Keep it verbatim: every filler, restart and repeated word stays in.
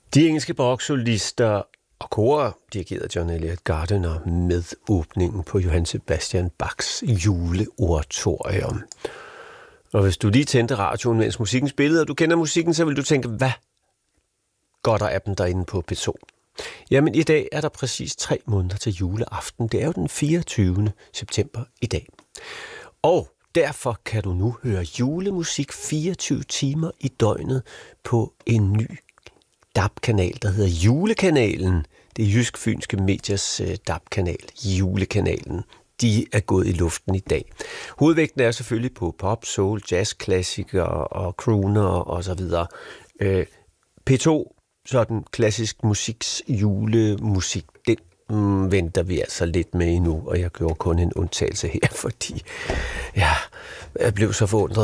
De engelske baroksolister og korer dirigerede John Eliot Gardiner med åbningen på Johann Sebastian Bachs juleoratorium. Og hvis du lige tændte radioen, mens musikken spillede, og du kender musikken, så vil du tænke, hvad går der af dem derinde på P to? Jamen, i dag er der præcis tre måneder til juleaften. Det er jo den fireogtyvende september i dag. Og derfor kan du nu høre julemusik fireogtyve timer i døgnet på en ny D A B-kanal, der hedder Julekanalen. Det er Jysk Fynske Mediers D A B-kanal, Julekanalen. De er gået i luften i dag. Hovedvægten er selvfølgelig på pop, soul, jazz, klassikere og crooner og så videre. P to, sådan klassisk musiks julemusik, den mm, venter vi altså lidt med endnu, og jeg gjorde kun en undtagelse her, fordi ja, jeg blev så forundret